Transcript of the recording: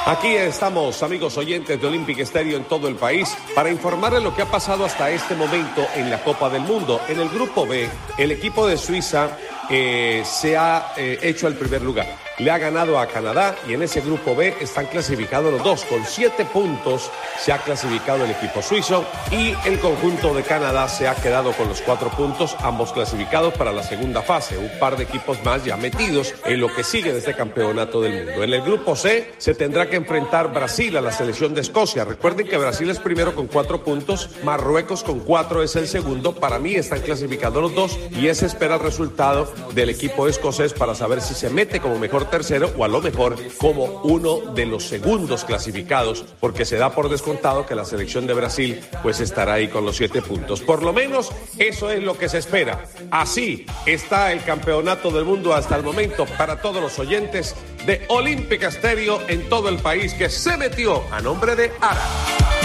Aquí estamos, amigos oyentes de Olympic Stereo en todo el país, para informarles lo que ha pasado hasta este momento en la Copa del Mundo. En el Grupo B, el equipo de Suiza se ha hecho el primer lugar. Le ha ganado a Canadá y en ese Grupo B están clasificados los dos. Con 7 puntos se ha clasificado el equipo suizo y el conjunto de Canadá se ha quedado con los 4 puntos, ambos clasificados para la segunda fase. Un par de equipos más ya metidos en lo que sigue de este campeonato del mundo. En el Grupo C se tendrá que enfrentar Brasil a la selección de Escocia. Recuerden que Brasil es primero con 4 puntos, Marruecos con 4 es el segundo. Para mí están clasificados los dos y se espera el resultado del equipo escocés para saber si se mete como mejor tercero o a lo mejor como uno de los segundos clasificados, porque se da por descontado que la selección de Brasil pues estará ahí con los 7 puntos. Por lo menos eso es lo que se espera. Así está el campeonato del mundo hasta el momento para todos los oyentes de Olympic Stereo en todo el país, que se metió a nombre de ARA.